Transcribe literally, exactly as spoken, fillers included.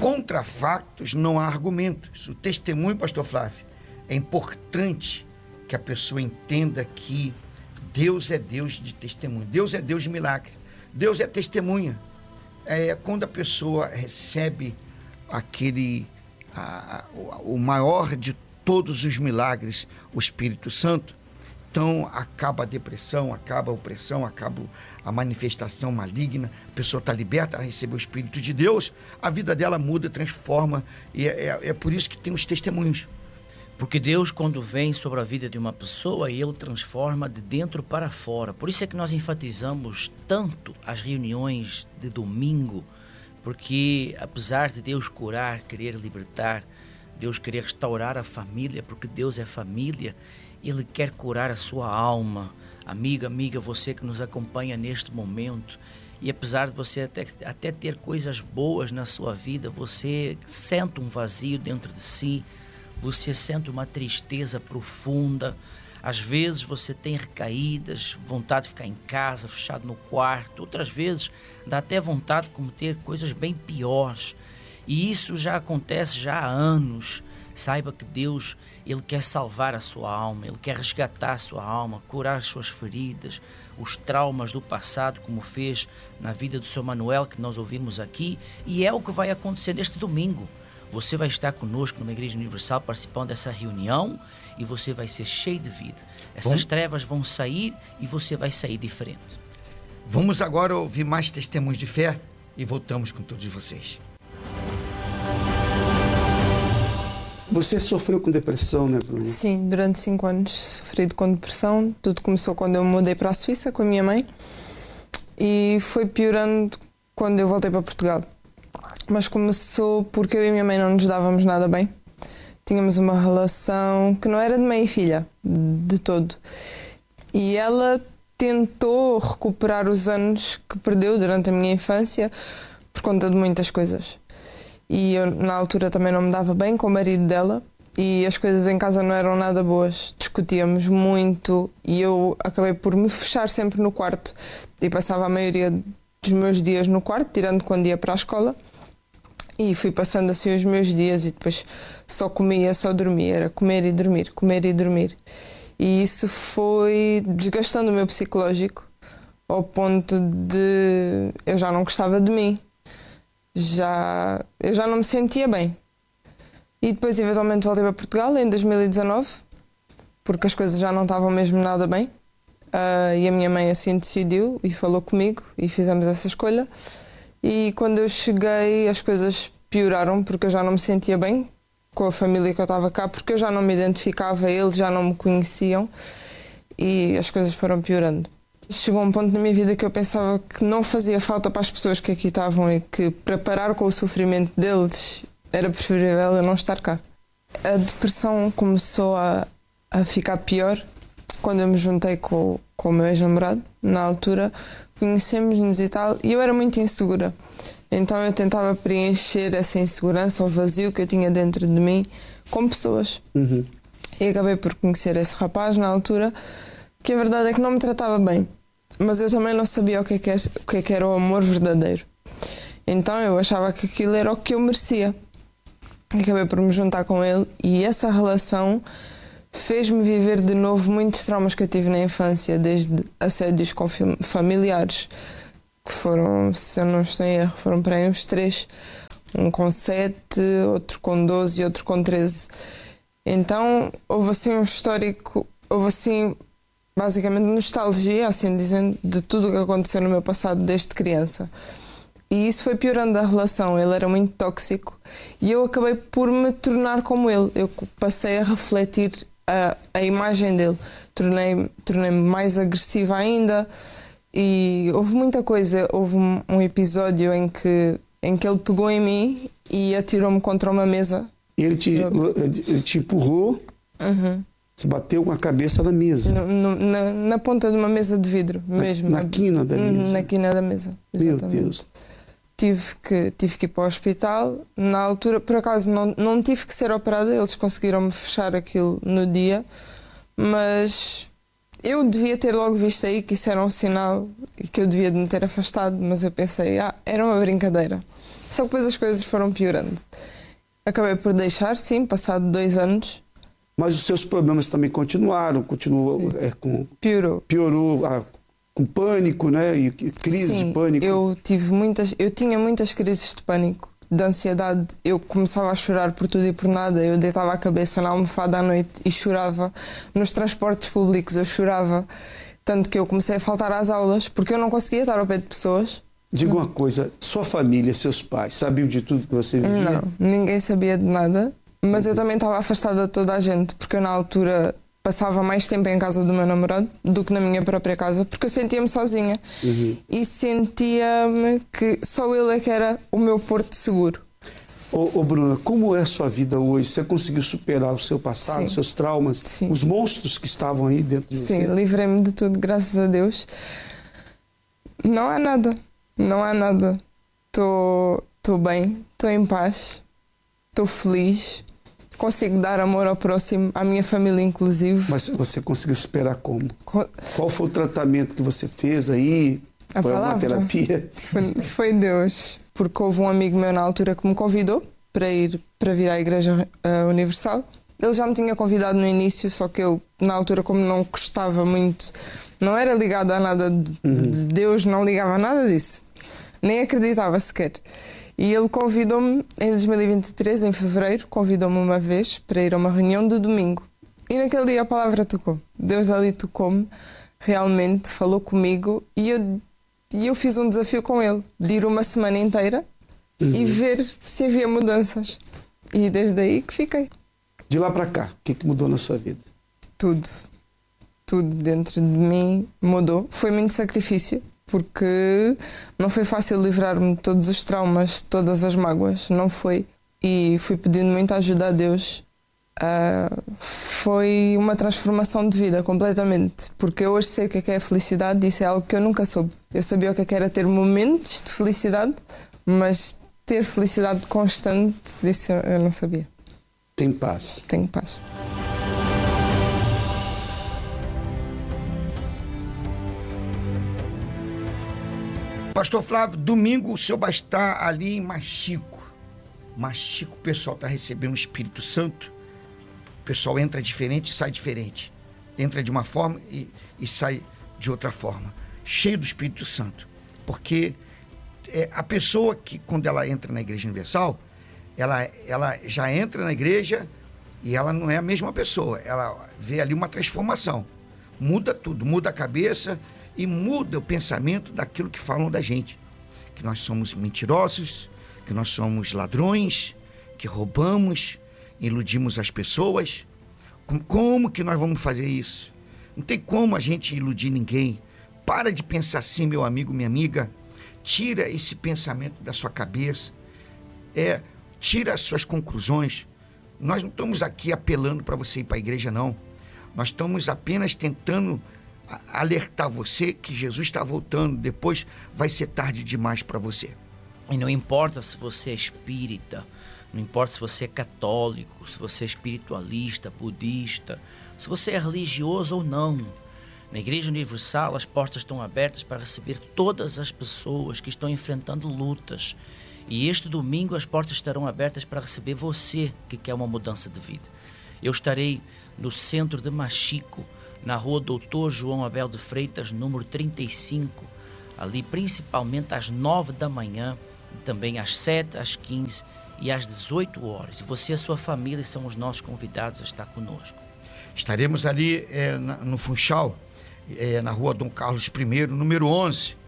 contra fatos não há argumentos. O testemunho, pastor Flávio, é importante que a pessoa entenda que Deus é Deus de testemunho, Deus é Deus de milagre, Deus é testemunha. É quando a pessoa recebe aquele, a, a, o maior de todos os milagres, o Espírito Santo, então acaba a depressão, acaba a opressão, acaba a manifestação maligna, a pessoa está liberta, ela recebeu o Espírito de Deus, a vida dela muda, transforma, e é, é, é por isso que tem os testemunhos. Porque Deus, quando vem sobre a vida de uma pessoa, Ele transforma de dentro para fora. Por isso é que nós enfatizamos tanto as reuniões de domingo, porque apesar de Deus curar, querer libertar, Deus querer restaurar a família, porque Deus é família, Ele quer curar a sua alma. Amiga, amiga, você que nos acompanha neste momento, e apesar de você até, até ter coisas boas na sua vida, você sente um vazio dentro de si, você sente uma tristeza profunda, às vezes você tem recaídas, vontade de ficar em casa, fechado no quarto, outras vezes dá até vontade de cometer coisas bem piores, e isso já acontece já há anos. Saiba que Deus, Ele quer salvar a sua alma, Ele quer resgatar a sua alma, curar as suas feridas, os traumas do passado, como fez na vida do seu Manuel, que nós ouvimos aqui, e é o que vai acontecer neste domingo. Você vai estar conosco numa Igreja Universal participando dessa reunião e você vai ser cheio de vida. Essas Bom, trevas vão sair e você vai sair diferente. Vamos agora ouvir mais testemunhos de fé e voltamos com todos vocês. Você sofreu com depressão, né, Bruno? Sim, durante cinco anos sofri com depressão. Tudo começou quando eu me mudei para a Suíça com a minha mãe e foi piorando quando eu voltei para Portugal. Mas começou porque eu e a minha mãe não nos dávamos nada bem. Tínhamos uma relação que não era de mãe e filha, de todo. E ela tentou recuperar os anos que perdeu durante a minha infância por conta de muitas coisas. E eu, na altura, também não me dava bem com o marido dela e as coisas em casa não eram nada boas. Discutíamos muito e eu acabei por me fechar sempre no quarto e passava a maioria dos meus dias no quarto, tirando quando ia para a escola. E fui passando assim os meus dias e depois só comia, só dormia, era comer e dormir, comer e dormir. E isso foi desgastando o meu psicológico ao ponto de eu já não gostava de mim, já, eu já não me sentia bem. E depois eventualmente voltei para Portugal em dois mil e dezanove, porque as coisas já não estavam mesmo nada bem, uh, e a minha mãe assim decidiu e falou comigo e fizemos essa escolha. E quando eu cheguei as coisas pioraram porque eu já não me sentia bem com a família que eu estava cá, porque eu já não me identificava, eles já não me conheciam e as coisas foram piorando. Chegou um ponto na minha vida que eu pensava que não fazia falta para as pessoas que aqui estavam e que para parar com o sofrimento deles era preferível eu não estar cá. A depressão começou a, a ficar pior quando eu me juntei com, com o meu ex-namorado, na altura. Conhecemos-nos e tal, e eu era muito insegura. Então eu tentava preencher essa insegurança, o vazio que eu tinha dentro de mim, com pessoas. Uhum. E acabei por conhecer esse rapaz na altura, que a verdade é que não me tratava bem. Mas eu também não sabia o que é que era, o que é que era o amor verdadeiro. Então eu achava que aquilo era o que eu merecia. Acabei por me juntar com ele, e essa relação fez-me viver de novo muitos traumas que eu tive na infância, desde assédios com familiares, que foram, se eu não estou em erro, foram para aí uns três. Um com sete, outro com doze e outro com treze. Então houve assim um histórico, houve assim basicamente nostalgia, assim dizendo, de tudo o que aconteceu no meu passado desde criança. E isso foi piorando a relação, ele era muito tóxico e eu acabei por me tornar como ele. Eu passei a refletir A, a imagem dele, tornei, tornei-me mais agressiva ainda e houve muita coisa. Houve um, um episódio em que, em que ele pegou em mim e atirou-me contra uma mesa. Ele te, ele te empurrou, uhum. Se bateu com a cabeça na mesa. No, no, na, na ponta de uma mesa de vidro mesmo. Na, na quina da mesa? Uhum, na quina da mesa, exatamente. Meu Deus. Tive que, tive que ir para o hospital. Na altura, por acaso, não, não tive que ser operada, eles conseguiram-me fechar aquilo no dia, mas eu devia ter logo visto aí que isso era um sinal e que eu devia de me ter afastado, mas eu pensei, ah, era uma brincadeira. Só que depois as coisas foram piorando. Acabei por deixar, sim, passado dois anos. Mas os seus problemas também continuaram, continuou é, com... Piorou. Piorou ah, com pânico, né? E crise sim, de pânico. eu tive muitas... Eu tinha muitas crises de pânico, de ansiedade. Eu começava a chorar por tudo e por nada. Eu deitava a cabeça na almofada à noite e chorava. Nos transportes públicos eu chorava. Tanto que eu comecei a faltar às aulas, porque eu não conseguia estar ao pé de pessoas. Diga uma coisa, sua família, seus pais, sabiam de tudo que você vivia? Não, ninguém sabia de nada. Mas eu também estava afastada de toda a gente, porque eu na altura passava mais tempo em casa do meu namorado do que na minha própria casa, porque eu sentia-me sozinha. Uhum. E sentia-me que só ele é que era o meu porto seguro. Ô, ô Bruna, como é a sua vida hoje? Você conseguiu superar o seu passado, Sim. os seus traumas, Sim. os monstros que estavam aí dentro de Sim, você? livrei-me de tudo, graças a Deus. Não há nada, não há nada. Estou bem, estou em paz, estou feliz. Consigo dar amor ao próximo, à minha família inclusive. Mas você conseguiu superar como? Co- Qual foi o tratamento que você fez aí? A foi palavra? uma terapia? Foi, foi Deus, porque houve um amigo meu na altura que me convidou para ir para vir à Igreja uh, Universal. Ele já me tinha convidado no início, só que eu, na altura, como não gostava muito, não era ligado a nada de, Uhum. de Deus, não ligava a nada disso. Nem acreditava sequer. E ele convidou-me, em dois mil e vinte e três, em fevereiro, convidou-me uma vez para ir a uma reunião de domingo. E naquele dia a palavra tocou. Deus ali tocou-me, realmente falou comigo e eu, e eu fiz um desafio com ele, de ir uma semana inteira Uhum. e ver se havia mudanças. E desde aí que fiquei. De lá para cá, o que, que mudou na sua vida? Tudo, tudo dentro de mim mudou. Foi muito sacrifício, porque não foi fácil livrar-me de todos os traumas, de todas as mágoas, não foi. E fui pedindo muita ajuda a Deus. Uh, foi uma transformação de vida completamente, porque eu hoje sei o que é, que é a felicidade e isso é algo que eu nunca soube. Eu sabia o que é que era ter momentos de felicidade, mas ter felicidade constante, disso eu não sabia. Tem paz. Tenho paz. Pastor Flávio, domingo o senhor vai estar ali em Machico. Machico, o pessoal está recebendo o Espírito Santo. O pessoal entra diferente e sai diferente. Entra de uma forma e, e sai de outra forma. Cheio do Espírito Santo. Porque é, a pessoa que, quando ela entra na Igreja Universal, ela, ela já entra na igreja e ela não é a mesma pessoa. Ela vê ali uma transformação. Muda tudo, muda a cabeça e muda o pensamento daquilo que falam da gente. Que nós somos mentirosos, que nós somos ladrões, que roubamos, iludimos as pessoas. Como, como que nós vamos fazer isso? Não tem como a gente iludir ninguém. Para de pensar assim, meu amigo, minha amiga. Tira esse pensamento da sua cabeça. É, tira as suas conclusões. Nós não estamos aqui apelando para você ir para a igreja, não. Nós estamos apenas tentando alertar você que Jesus está voltando. Depois vai ser tarde demais para você. E não importa se você é espírita, não importa se você é católico, se você é espiritualista, budista, se você é religioso ou não. Na Igreja Universal, as portas estão abertas para receber todas as pessoas que estão enfrentando lutas. E este domingo as portas estarão abertas para receber você que quer uma mudança de vida. Eu estarei no centro de Machico, na rua Doutor João Abel de Freitas, número trinta e cinco, ali principalmente às nove da manhã, também às sete, às quinze e às dezoito horas. E você e a sua família são os nossos convidados a estar conosco. Estaremos ali é, na, no Funchal, é, na rua Dom Carlos I, número onze.